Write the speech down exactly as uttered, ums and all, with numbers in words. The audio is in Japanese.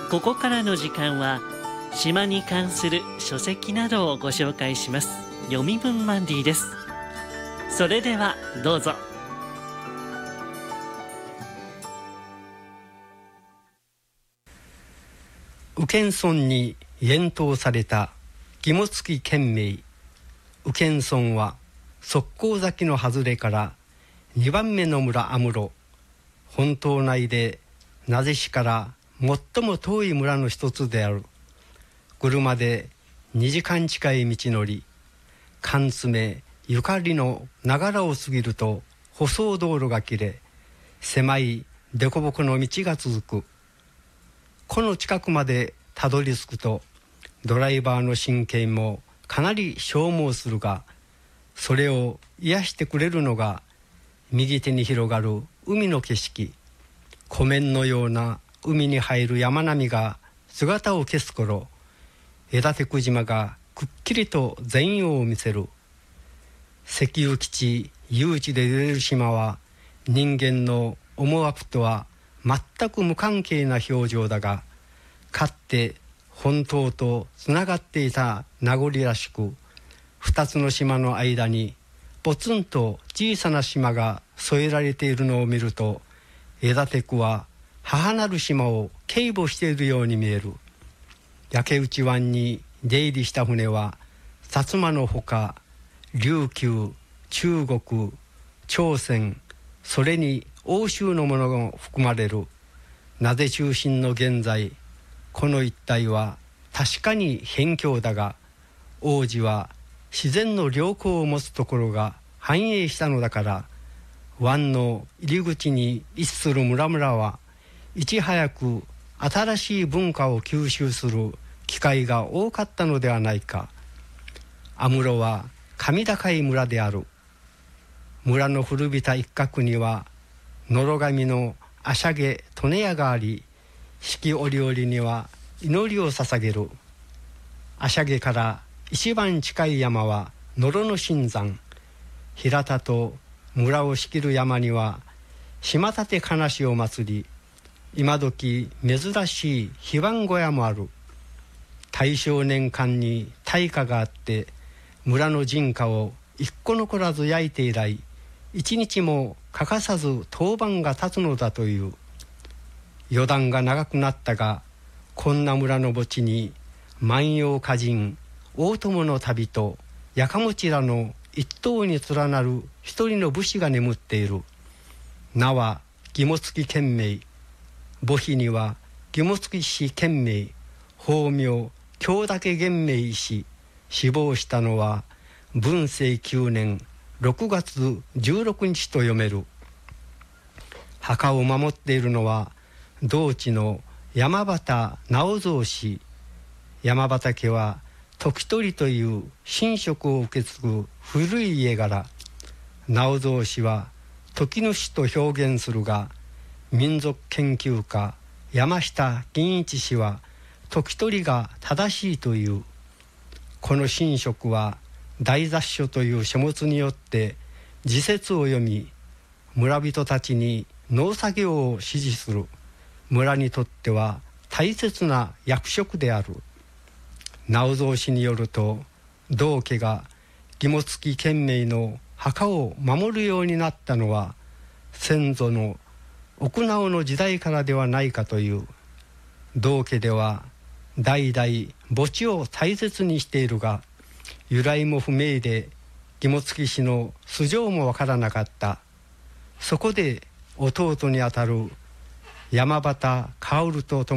ここからの時間は島に関する書籍などをご紹介します読み文マンディです。それではどうぞ。 宇検村に遠投された肝付県名。宇検村は側溝崎の外れからにばんめの村安室、本島内で名瀬市から最も遠い村の一つである。車でにじかん近い道のり、缶詰ゆかりのながらを過ぎると舗装道路が切れ、狭い凸凹の道が続く。この近くまでたどり着くとドライバーの神経もかなり消耗するが、それを癒してくれるのが右手に広がる海の景色。湖面のような海に入る山並みが姿を消す頃、枝テ島がくっきりと全容を見せる。石油基地誘致で出る島は人間の思惑とは全く無関係な表情だが、かつて本島とつながっていた名残らしく、二つの島の間にポツンと小さな島が添えられているのを見ると、枝テクは母なる島を警護しているように見える。焼け内湾に出入りした船は薩摩のほか琉球、中国、朝鮮、それに欧州のものが含まれる。名瀬中心の現在、この一帯は確かに辺境だが、王子は自然の良好を持つところが繁栄したのだから、湾の入り口に位置する村々はいち早く新しい文化を吸収する機会が多かったのではないか。安室は神高い村である。村の古びた一角にはのろ紙のあしゃげ利根屋があり、四季折々には祈りを捧げる。あしゃげから一番近い山は野呂の新山。平田と村を仕切る山には島立金しを祭り、今時珍しい非番小屋もある。大正年間に大火があって、村の人家を一個残らず焼いて以来、一日も欠かさず当番が立つのだという。予断が長くなったが、こんな村の墓地に万葉歌人、大友の旅とやかもちらの一頭に連なる一人の武士が眠っている。名は肝付県名。墓碑には肝付氏県名、法名京岳源明医師。死亡したのは文政きゅうねんろくがつじゅうろくにちと読める。墓を守っているのは同地の山端直蔵氏。山端家は時取という神職を受け継ぐ古い家柄。直蔵氏は時主と表現するが、民族研究家山下銀一氏は時取が正しいという。この神職は大雑書という書物によって自説を読み、村人たちに農作業を指示する。村にとっては大切な役職である。直蔵氏によると、同家が肝付県名の墓を守るようになったのは先祖の奥直の時代からではないかという。同家では代々墓地を大切にしているが、由来も不明で肝付氏の素性もわからなかった。そこで弟にあたる山端薫と共